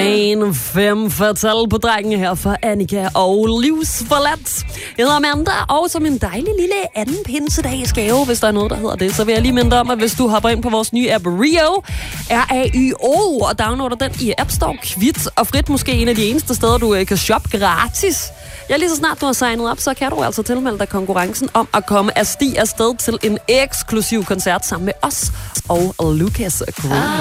En 5 fortal på drengen her for Annika og Livsforladt. Jeg hedder Amanda, og som en dejlig lille anden pinsedags gave, hvis der er noget, der hedder det, så vil jeg lige minde om, at hvis du hopper ind på vores nye app Rio, R-A-Y-O, og downloader den i App Store, kvit og frit, måske en af de eneste steder, du kan shoppe gratis. Ja, lige så snart du har signet op, så kan du altså tilmelde dig konkurrencen om at komme afsted til en eksklusiv koncert sammen med os og Lucas Green.